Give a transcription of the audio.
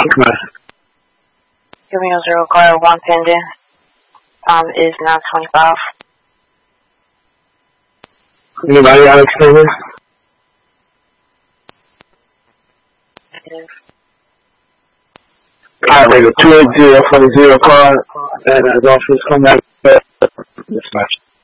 Camino 0 car 1 pending. Is now 25. Anybody Alex over? Negative. Alright, radio 280 for the 0 car, and as officers come back, dispatch.